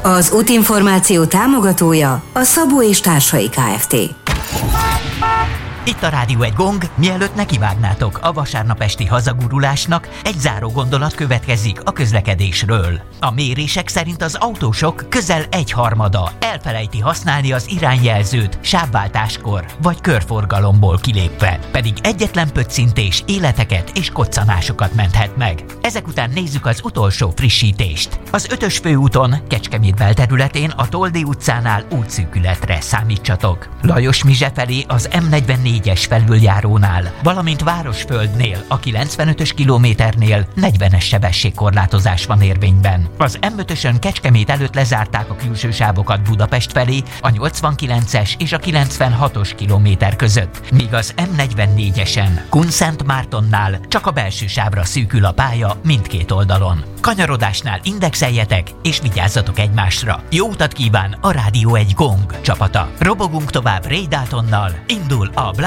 Az útinformáció támogatója a Szabó és Társai Kft. Itt a Rádió egy gong, mielőtt nekivágnátok a vasárnap esti hazagurulásnak, egy záró gondolat következik a közlekedésről. A mérések szerint az autósok közel 1/3 elfelejti használni az irányjelzőt sávváltáskor vagy körforgalomból kilépve, pedig egyetlen pöccintés életeket és koccanásokat menthet meg. Ezek után nézzük az utolsó frissítést. Az 5-ös főúton, Kecskemét belterületén a Toldi utcánál útszűkületre számítsatok. Lajos Mizse felé az M44-es felüljárónál, valamint Városföldnél a 95-ös kilométernél 40-es sebességkorlátozás van érvényben. Az M5-ösön Kecskemét előtt lezárták a külső sávokat Budapest felé a 89-es és a 96-os kilométer között, míg az M44-esen Kunszentmártonnál csak a belső sávra szűkül a pálya mindkét oldalon. Kanyarodásnál indexeljetek és vigyázzatok egymásra. Jó utat kíván a Rádió egy gong csapata. Robogunk tovább Ray Daltonnal, indul a